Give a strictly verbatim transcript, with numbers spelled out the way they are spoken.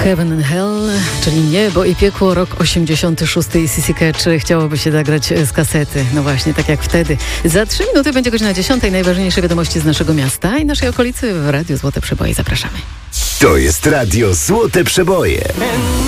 Heaven and Hell, czyli Niebo i Piekło, rok osiemdziesiąty szósty i C C Catch chciałoby się zagrać z kasety. No właśnie, tak jak wtedy. Za trzy minuty będzie godzina dziesiąta i najważniejsze wiadomości z naszego miasta i naszej okolicy w Radiu Złote Przeboje. Zapraszamy. To jest Radio Złote Przeboje.